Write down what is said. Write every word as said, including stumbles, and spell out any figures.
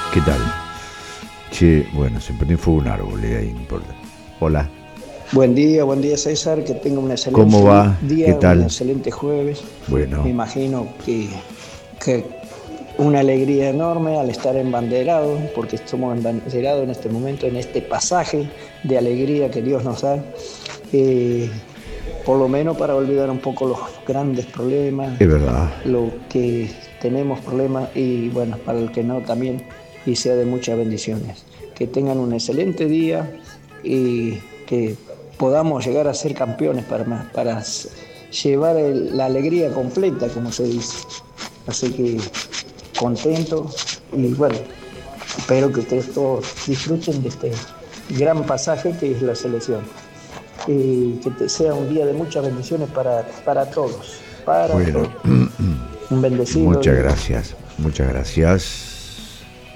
¿Qué tal? Che, bueno, se prendió fuego un árbol, eh, ahí no importa. Hola. Buen día, buen día César, que tenga un ¿Cómo excelente va? ¿Qué día, un tal? excelente jueves. Me Bueno, imagino que, que una alegría enorme al estar embanderado, porque estamos embanderados en este momento, en este pasaje de alegría que Dios nos da, eh, por lo menos para olvidar un poco los grandes problemas, es verdad. lo que tenemos problemas y bueno, para el que no también, y sea de muchas bendiciones. Que tengan un excelente día y que podamos llegar a ser campeones para, para llevar el, la alegría completa, como se dice. Así que contento y bueno, espero que ustedes todos disfruten de este gran pasaje que es la selección. Y que te sea un día de muchas bendiciones para, para todos, para Bueno, todos. Un bendecido muchas día. gracias. Muchas gracias.